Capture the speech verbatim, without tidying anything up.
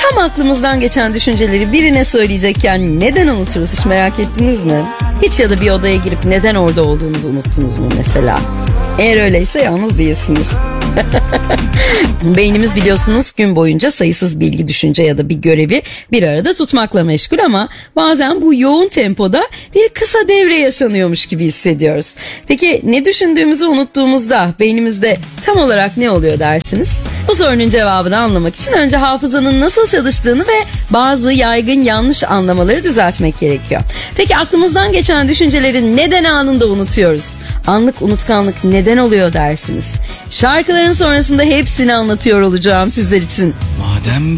Tam aklımızdan geçen düşünceleri birine söyleyecekken neden unuturuz, hiç merak ettiniz mi? Hiç ya da bir odaya girip neden orada olduğunuzu unuttunuz mu mesela? Eğer öyleyse yalnız değilsiniz. Beynimiz biliyorsunuz gün boyunca sayısız bilgi, düşünce ya da bir görevi bir arada tutmakla meşgul ama bazen bu yoğun tempoda bir kısa devre yaşanıyormuş gibi hissediyoruz. Peki ne düşündüğümüzü unuttuğumuzda beynimizde tam olarak ne oluyor dersiniz? Bu sorunun cevabını anlamak için önce hafızanın nasıl çalıştığını ve bazı yaygın yanlış anlamaları düzeltmek gerekiyor. Peki aklımızdan geçen düşünceleri neden anında unutuyoruz? Anlık unutkanlık neden oluyor dersiniz? Şarkıların sonrasında hepsini anlatıyor olacağım sizler için. Madem